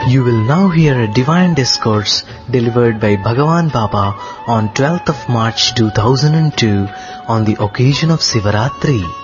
You will now hear a divine discourse delivered by Bhagavan Baba on 12th of March 2002 on the occasion of Sivaratri.